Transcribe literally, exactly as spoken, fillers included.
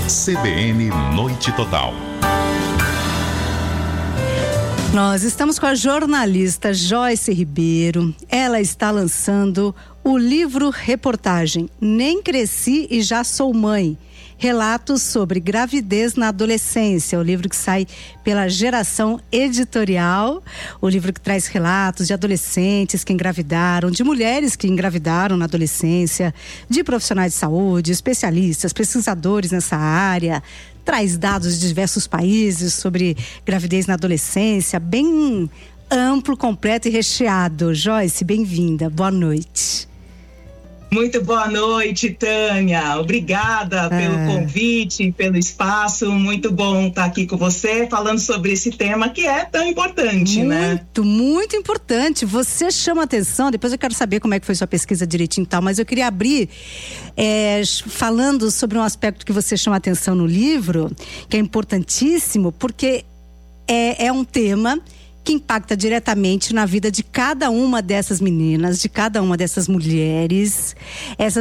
C B N Noite Total. Nós estamos com a jornalista Joyce Ribeiro. Ela está lançando o livro reportagem Nem Cresci e Já Sou Mãe. Relatos sobre gravidez na adolescência, o livro que sai pela Geração Editorial, o livro que traz relatos de adolescentes que engravidaram, de mulheres que engravidaram na adolescência, de profissionais de saúde, especialistas, pesquisadores nessa área, traz dados de diversos países sobre gravidez na adolescência, bem amplo, completo e recheado. Joyce, bem-vinda, boa noite. Muito boa noite, Tânia. Obrigada pelo ah. convite, pelo espaço. Muito bom estar aqui com você, falando sobre esse tema que é tão importante, muito, né? Muito, muito importante. Você chama atenção, depois eu quero saber como é que foi sua pesquisa direitinho e tal, mas eu queria abrir é, falando sobre um aspecto que você chama atenção no livro, que é importantíssimo, porque é, é um tema que impacta diretamente na vida de cada uma dessas meninas, de cada uma dessas mulheres. Essas